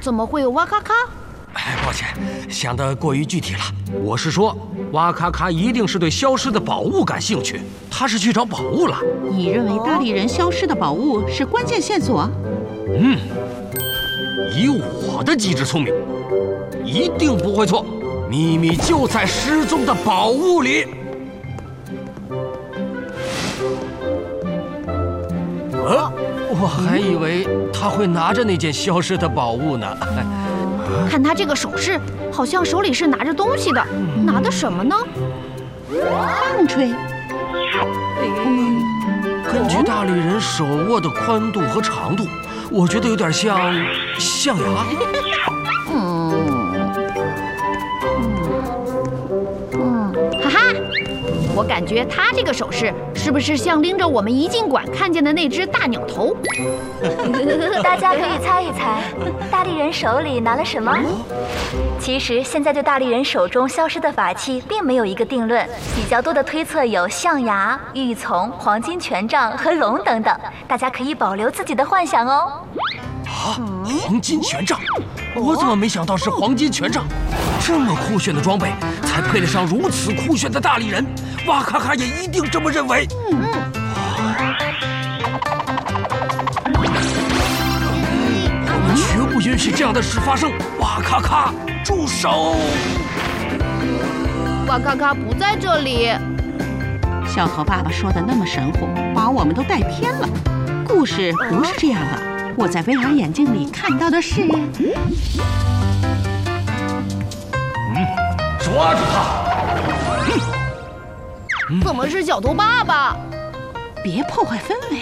怎么会有哇咔咔？ 抱歉，想得过于具体了。我是说，哇咔咔一定是对消失的宝物感兴趣，他是去找宝物了。 你认为大力人消失的宝物是关键线索？ 以我的机智聪明，一定不会错。秘密就在失踪的宝物里。我还以为他会拿着那件消失的宝物呢。 看他这个手势，好像手里是拿着东西的，拿的什么呢？ 棒槌。 根据大力人手握的宽度和长度，我觉得有点像象牙。 哈哈，我感觉他这个手势是不是像拎着我们一进馆看见的那只大鸟头？ 大家可以猜一猜，大力人手里拿了什么？其实现在对大力人手中消失的法器并没有一个定论，比较多的推测有象牙、玉琮、黄金权杖和龙等等，大家可以保留自己的幻想哦。 黄金权杖，我怎么没想到是黄金权杖？这么酷炫的装备，才配得上如此酷炫的大力人。哇咔咔也一定这么认为。我们绝不允许这样的事发生。哇咔咔，住手！ 哇咔咔不在这里。 小头爸爸说的那么神乎，把我们都带偏了。故事不是这样的，我在 VR 眼镜里看到的是…… 抓住他！ 怎么是小头爸爸？ 别破坏氛围。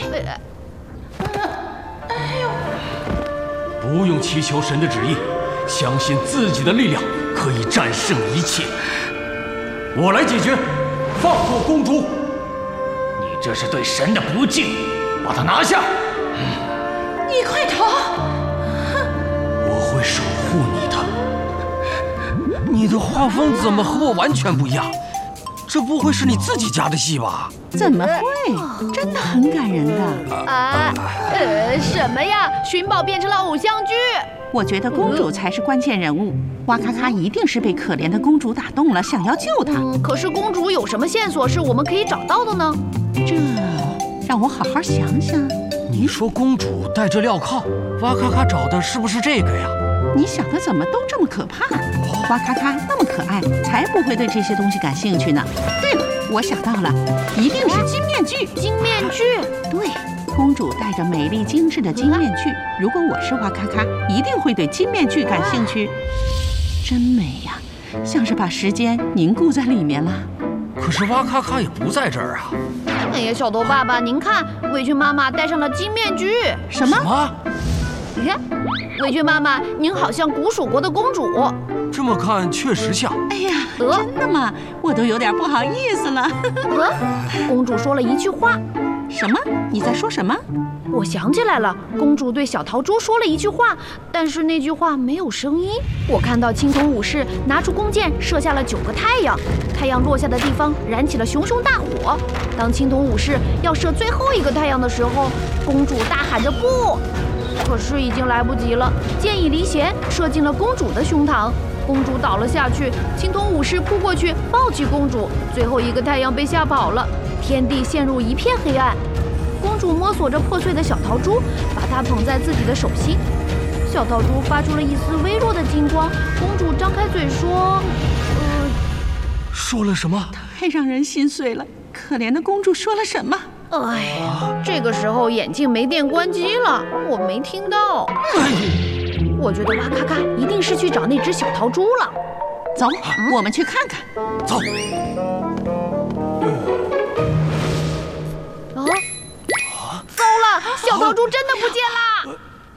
不用祈求神的旨意，相信自己的力量可以战胜一切。我来解决，放过公主。你这是对神的不敬，把她拿下。 你快逃！ 我会守护你的。你的画风怎么和我完全不一样？这不会是你自己加的戏吧？ 怎么会？真的很感人的。 什么呀？寻宝变成了偶像剧？ 我觉得公主才是关键人物。哇咔咔一定是被可怜的公主打动了，想要救她。 可是公主有什么线索是我们可以找到的呢？ 这让我好好想想。 你说公主带着镣铐，哇咔咔找的是不是这个呀？ 你想的怎么都这么可怕？哇咔咔那么可爱，才不会对这些东西感兴趣呢。对了，我想到了，一定是金面具。 金面具？ 对，公主戴着美丽精致的金面具。如果我是哇咔咔，一定会对金面具感兴趣。真美呀，像是把时间凝固在里面了。 可是哇咔咔也不在这儿啊。 哎呀，小头爸爸，您看，委屈妈妈戴上了金面具。 什么？ 你看，委屈妈妈，您好像古蜀国的公主。 这么看确实像。 哎呀，真的吗？我都有点不好意思了。 公主说了一句话。 什么？你在说什么？ 我想起来了，公主对小桃猪说了一句话，但是那句话没有声音。我看到青铜武士拿出弓箭，射下了9个太阳，太阳落下的地方燃起了熊熊大火。当青铜武士要射最后一个太阳的时候，公主大喊着不，可是已经来不及了，箭已离弦，射进了公主的胸膛。公主倒了下去，青铜武士扑过去抱起公主，最后一个太阳被吓跑了，天地陷入一片黑暗。公主摸索着破碎的小桃珠，把它捧在自己的手心。小桃珠发出了一丝微弱的金光。公主张开嘴说：“ 说了什么？” 太让人心碎了。可怜的公主说了什么？ 哎呀，这个时候眼镜没电关机了，我没听到。我觉得哇咔咔一定是去找那只小桃珠了。 走，我们去看看。 走。 糟了，小桃珠真的不见啦！